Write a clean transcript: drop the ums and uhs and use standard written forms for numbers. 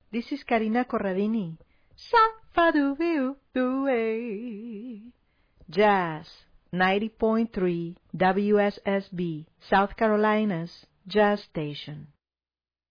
This is Karina Corradini. Sa-fa-do-be-do-do-way. Jazz 90.3 WSSB, South Carolina's Jazz Station.